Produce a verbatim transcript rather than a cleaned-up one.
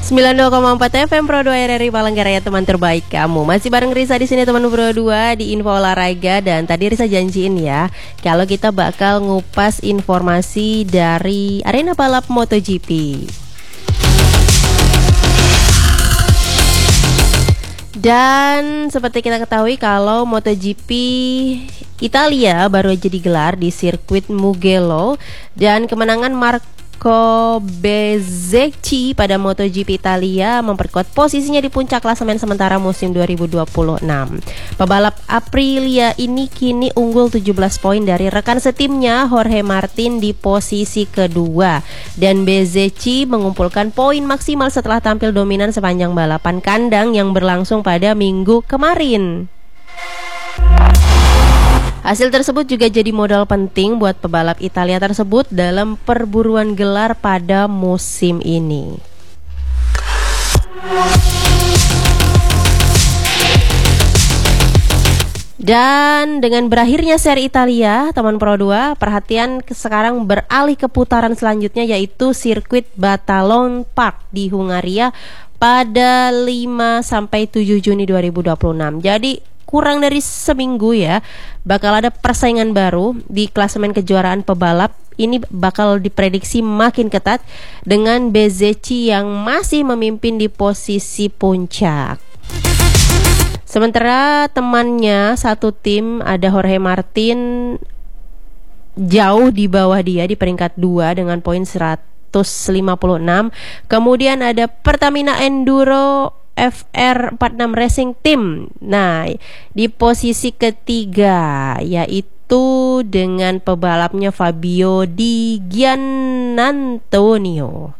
sembilan puluh dua koma empat F M Pro dua R R I Palangkaraya, teman terbaik kamu. Masih bareng Risa di sini, teman Pro dua di Info Olahraga. Dan tadi Risa janjiin ya, kalau kita bakal ngupas informasi dari arena balap MotoGP. Dan seperti kita ketahui kalau MotoGP Italia baru aja digelar di sirkuit Mugello, dan kemenangan Marco Bezzecchi pada MotoGP Italia memperkuat posisinya di puncak klasemen sementara musim dua ribu dua puluh enam. Pebalap Aprilia ini kini unggul tujuh belas poin dari rekan setimnya Jorge Martin di posisi kedua, dan Bezzecchi mengumpulkan poin maksimal setelah tampil dominan sepanjang balapan kandang yang berlangsung pada minggu kemarin. Hasil tersebut juga jadi modal penting buat pebalap Italia tersebut dalam perburuan gelar pada musim ini. Dan dengan berakhirnya seri Italia, teman Pro dua, perhatian sekarang beralih ke putaran selanjutnya, yaitu sirkuit Batalon Park di Hungaria pada lima sampai tujuh Juni dua ribu dua puluh enam. Jadi kurang dari seminggu ya, bakal ada persaingan baru di klasemen kejuaraan pebalap. Ini bakal diprediksi makin ketat dengan Bezzecchi yang masih memimpin di posisi puncak. Sementara temannya satu tim ada Jorge Martin jauh di bawah dia di peringkat dua dengan poin seratus lima puluh enam. Kemudian ada Pertamina Enduro F R empat puluh enam Racing Team. Nah, di posisi ketiga yaitu dengan pebalapnya Fabio Di Giannantonio.